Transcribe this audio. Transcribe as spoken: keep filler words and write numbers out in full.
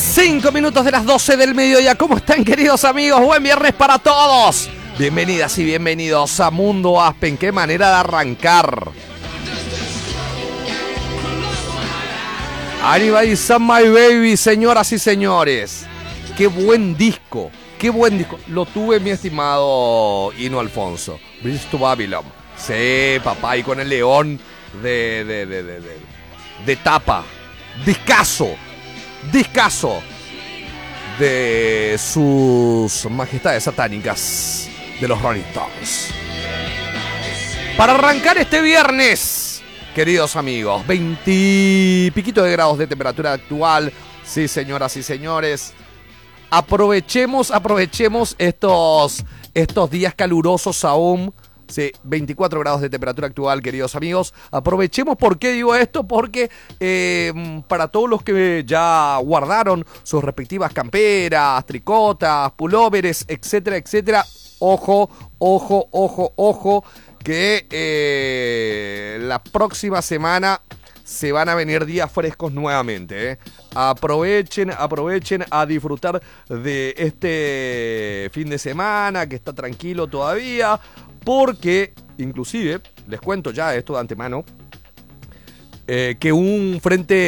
Cinco minutos de las doce del mediodía. ¿Cómo están, queridos amigos? Buen viernes para todos. Bienvenidas y bienvenidos a Mundo Aspen. Qué manera de arrancar. Anybody Son My Baby, señoras y señores. Qué buen disco. Qué buen disco. Lo tuve, mi estimado Hino Alfonso. Bridge to Babylon. Sí, papá, y con el león de, de, de, de, de, de tapa. Discazo. Discazo de sus majestades satánicas de los Rolling Stones. Para arrancar este viernes, queridos amigos, veinte piquito de grados de temperatura actual. Sí, señoras y señores, aprovechemos, aprovechemos estos, estos días calurosos aún. Sí, veinticuatro grados de temperatura actual, queridos amigos. Aprovechemos. ¿Por qué digo esto? Porque eh, para todos los que ya guardaron sus respectivas camperas, tricotas, pulóveres, etcétera, etcétera, ojo, ojo, ojo, ojo, que eh, la próxima semana se van a venir días frescos nuevamente, ¿eh? Aprovechen, aprovechen a disfrutar de este fin de semana que está tranquilo todavía. Porque, inclusive, les cuento ya esto de antemano, eh, que un frente